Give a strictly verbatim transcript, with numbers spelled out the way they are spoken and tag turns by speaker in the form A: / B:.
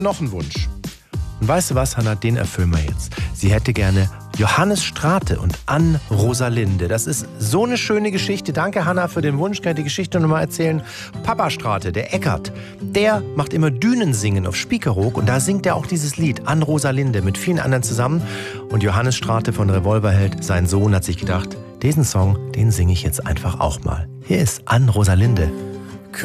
A: noch einen Wunsch. Und weißt du was, Hanna, den erfüllen wir jetzt. Sie hätte gerne Johannes Strate und Ann-Rosalinde. Das ist so eine schöne Geschichte. Danke, Hanna, für den Wunsch. Kann ich die Geschichte nochmal erzählen? Papa Strate, der Eckart, der macht immer Dünensingen auf Spiekeroog. Und da singt er auch dieses Lied, Ann-Rosalinde, mit vielen anderen zusammen. Und Johannes Strate von Revolverheld, sein Sohn, hat sich gedacht, diesen Song, den singe ich jetzt einfach auch mal. Hier ist Ann-Rosalinde.